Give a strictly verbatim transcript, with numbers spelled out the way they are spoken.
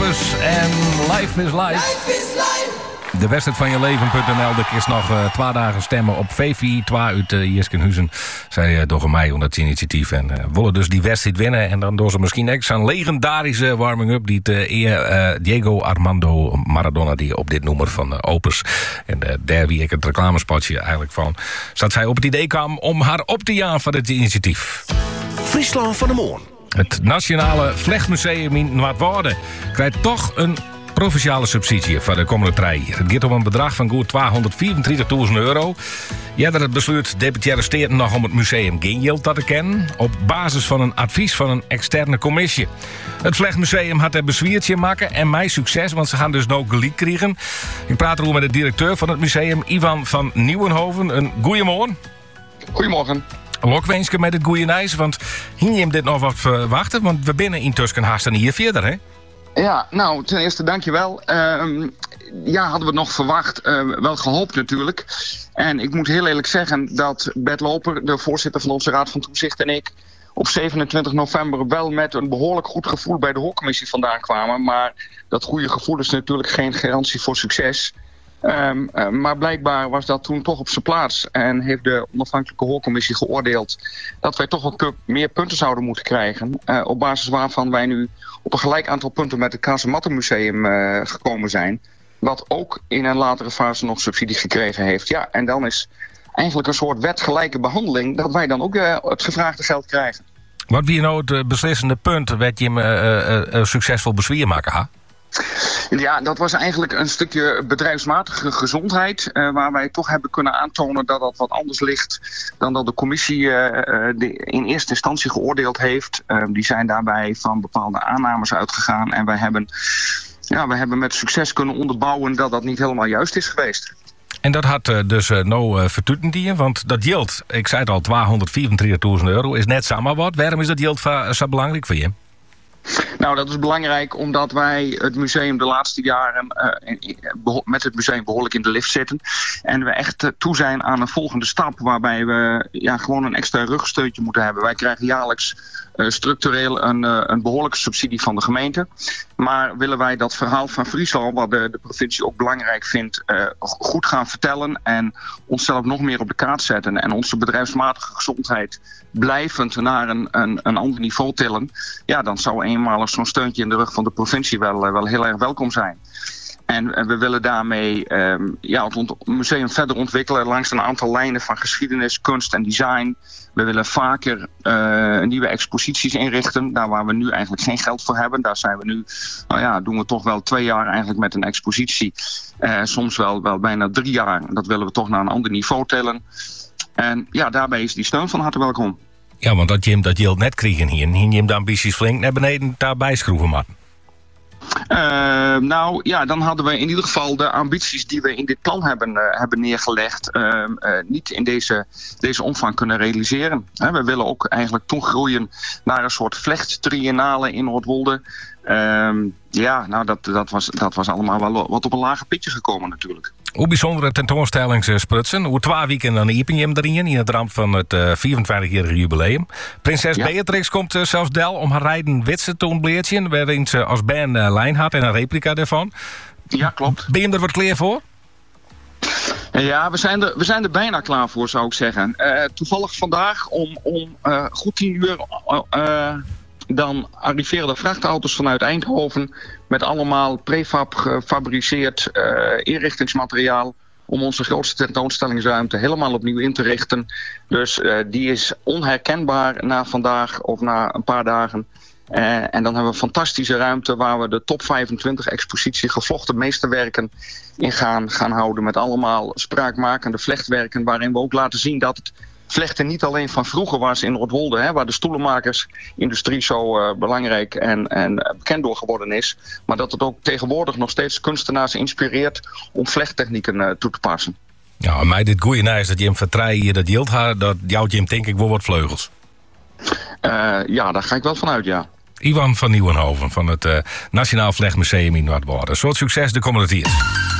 Opus en Life is Life. Life is life. De wedstrijd van je leven punt n l. De is nog uh, twee dagen stemmen op V V twee uit uh, Jiskenhuizen. Zij uh, door mij onder het initiatief. En uh, willen dus die wedstrijd winnen. En dan door ze misschien extra een legendarische warming-up. Die het, uh, uh, Diego Armando Maradona die op dit nummer van uh, Opus. En uh, daar wie ik het reclamespotje eigenlijk van. Zat zij op het idee kwam om haar op te jagen van het initiatief. Friesland van de Moon. Het Nationale Vlechtmuseum in Noordwouden krijgt toch een provinciale subsidie voor de komende drie jaar. Het gaat om een bedrag van goed tweehonderdvierentwintigduizend euro. Eerder het besluit deputaire steden nog om het museum geen geld te kennen, op basis van een advies van een externe commissie. Het Vlechtmuseum had er bezwiertje maken en mij succes, want ze gaan dus nou gelijk krijgen. Ik praat erover met de directeur van het museum, Ivan van Nieuwenhoven. Een goeiemorgen. Goedemorgen. Lokwenske met het goeie nijs, want hier je hem dit nog wat verwachten, want we binnen in Tusken haast hier verder, hè? Ja, nou, ten eerste dankjewel. Uh, ja, hadden we het nog verwacht. Uh, wel gehoopt natuurlijk. En ik moet heel eerlijk zeggen dat Bert Loper, de voorzitter van onze Raad van Toezicht, en ik op zevenentwintig november wel met een behoorlijk goed gevoel bij de hoorcommissie vandaan kwamen. Maar dat goede gevoel is natuurlijk geen garantie voor succes. Um, uh, maar blijkbaar was dat toen toch op zijn plaats. En heeft de onafhankelijke hoorcommissie geoordeeld dat wij toch wat meer punten zouden moeten krijgen. Uh, op basis waarvan wij nu op een gelijk aantal punten met het Kazemattenmuseum uh, gekomen zijn. Wat ook in een latere fase nog subsidie gekregen heeft. Ja, en dan is eigenlijk een soort wetgelijke behandeling dat wij dan ook uh, het gevraagde geld krijgen. Wat wie nou het uh, beslissende punt werd je hem uh, uh, uh, succesvol bezwier maken, ha? Ja, dat was eigenlijk een stukje bedrijfsmatige gezondheid. Uh, waar wij toch hebben kunnen aantonen dat dat wat anders ligt dan dat de commissie uh, de in eerste instantie geoordeeld heeft. Uh, die zijn daarbij van bepaalde aannames uitgegaan. En wij hebben, ja, wij hebben met succes kunnen onderbouwen dat dat niet helemaal juist is geweest. En dat had uh, dus uh, nou uh, vertuten die, want dat yield, ik zei het al, tweehonderdvierentwintigduizend euro is net samen wat. Waarom is dat yield uh, zo belangrijk voor je? Nou, dat is belangrijk omdat wij het museum de laatste jaren uh, met het museum behoorlijk in de lift zitten. En we echt uh, toe zijn aan een volgende stap waarbij we ja, gewoon een extra rugsteuntje moeten hebben. Wij krijgen jaarlijks uh, structureel een, uh, een behoorlijke subsidie van de gemeente. Maar willen wij dat verhaal van Friesland, wat de, de provincie ook belangrijk vindt, uh, goed gaan vertellen en onszelf nog meer op de kaart zetten en onze bedrijfsmatige gezondheid blijvend naar een, een, een ander niveau tillen, ja, dan zou eenmalig zo'n steuntje in de rug van de provincie wel, wel heel erg welkom zijn. En, en we willen daarmee um, ja, het ont- museum verder ontwikkelen langs een aantal lijnen van geschiedenis, kunst en design. We willen vaker uh, nieuwe exposities inrichten, daar waar we nu eigenlijk geen geld voor hebben. Daar zijn we nu, nou ja, doen we toch wel twee jaar eigenlijk met een expositie. Uh, soms wel, wel bijna drie jaar. Dat willen we toch naar een ander niveau tellen. En ja, daarbij is die steun van harte welkom. Ja, want dat je hem dat yield net kregen hier, en je hem de ambities flink naar beneden daarbij schroeven, man. Uh, nou ja, dan hadden we in ieder geval de ambities die we in dit plan hebben, uh, hebben neergelegd uh, uh, niet in deze, deze omvang kunnen realiseren. Uh, we willen ook eigenlijk toegroeien naar een soort vlechttriennale in Noordwolde. Uh, ja, nou dat, dat, was, dat was allemaal wel wat op een lager pitje gekomen natuurlijk. Hoe bijzondere tentoonstellingssprutsen. Hoe twee weken dan iepen je hem erin in het ramp van het uh, vierentwintigjarige jubileum. Prinses ja. Beatrix komt uh, zelfs del om haar rijden witse te ontbleertjen, waarin ze als band uh, lijn had en een replica daarvan. Ja, klopt. Ben je er wat klaar voor? Ja, we zijn, er, we zijn er bijna klaar voor, zou ik zeggen. Uh, toevallig vandaag om, om uh, goed tien uur... Uh, dan arriveren de vrachtauto's vanuit Eindhoven met allemaal prefab gefabriceerd uh, inrichtingsmateriaal om onze grootste tentoonstellingsruimte helemaal opnieuw in te richten. Dus uh, die is onherkenbaar na vandaag of na een paar dagen. Uh, en dan hebben we een fantastische ruimte waar we de top vijfentwintig expositie gevlochten meesterwerken in gaan, gaan houden met allemaal spraakmakende vlechtwerken waarin we ook laten zien dat het vlechten niet alleen van vroeger was in Noordwolde, hè, waar de stoelenmakersindustrie zo uh, belangrijk en, en bekend door geworden is, maar dat het ook tegenwoordig nog steeds kunstenaars inspireert om vlechttechnieken uh, toe te passen. Ja, mij dit goeie is dat je hem vertrouwen dat yield had, dat jouwt je hem denk ik wel wat vleugels. Uh, ja, daar ga ik wel vanuit, ja. Ivan van Nieuwenhoven van het uh, Nationaal Vlechtmuseum in Noordwouden. Soort succes de komende tijd.